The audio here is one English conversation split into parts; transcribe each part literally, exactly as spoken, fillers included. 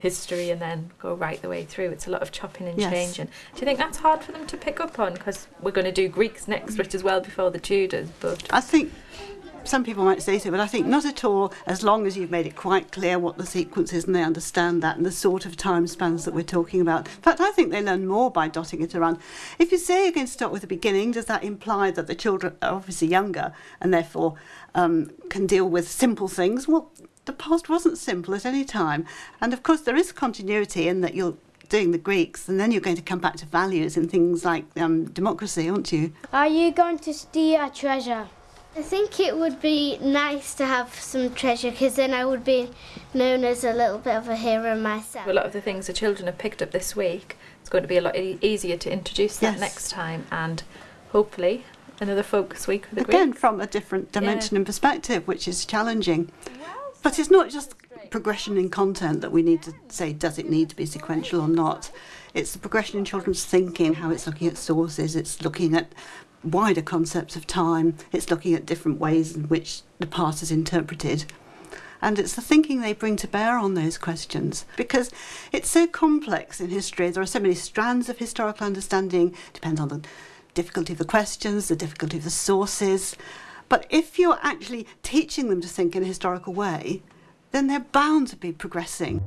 history and then go right the way through. It's a lot of chopping and Yes. changing. Do you think that's hard for them to pick up on? Because we're going to do Greeks next, which is well before the Tudors, but... I think some people might say so, but I think not at all, as long as you've made it quite clear what the sequence is and they understand that and the sort of time spans that we're talking about. In fact, I think they learn more by dotting it around. If you say you're going to start with the beginning, does that imply that the children are obviously younger and therefore um, can deal with simple things? Well, the past wasn't simple at any time. And of course, there is continuity in that you're doing the Greeks and then you're going to come back to values and things like um, democracy, aren't you? Are you going to steal a treasure? I think it would be nice to have some treasure because then I would be known as a little bit of a hero myself. A lot of the things the children have picked up this week, it's going to be a lot e easier to introduce that Yes. next time, and hopefully another focus week with the Again, Greeks. from a different dimension Yeah. and perspective, which is challenging. But it's not just progression in content that we need to say, does it need to be sequential or not? It's the progression in children's thinking, how it's looking at sources, it's looking at wider concepts of time, it's looking at different ways in which the past is interpreted. And it's the thinking they bring to bear on those questions, because it's so complex in history. There are so many strands of historical understanding, depends on the difficulty of the questions, the difficulty of the sources. But if you're actually teaching them to think in a historical way, then they're bound to be progressing.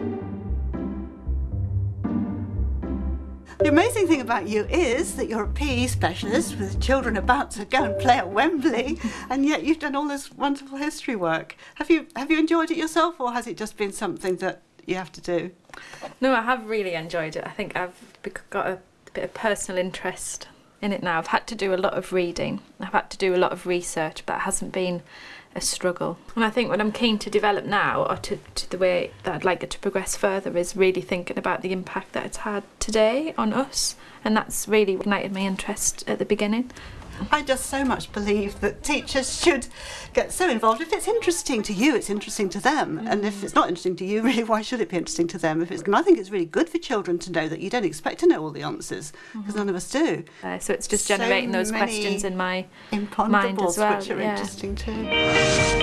The amazing thing about you is that you're a P E specialist with children about to go and play at Wembley, and yet you've done all this wonderful history work. Have you have you enjoyed it yourself, or has it just been something that you have to do? No, I have really enjoyed it. I think I've bec- got a bit of personal interest in it now. I've had to do a lot of reading, I've had to do a lot of research, but it hasn't been a struggle. And I think what I'm keen to develop now, or to, to the way that I'd like it to progress further, is really thinking about the impact that it's had today on us, and that's really ignited my interest at the beginning. I just so much believe that teachers should get so involved. If it's interesting to you, it's interesting to them. Mm. And if it's not interesting to you, really, why should it be interesting to them? If it's, and I think it's really good for children to know that you don't expect to know all the answers, because mm-hmm. none of us do. Uh, so it's just generating so those questions in my imponderables mind as well. Which are yeah. interesting too.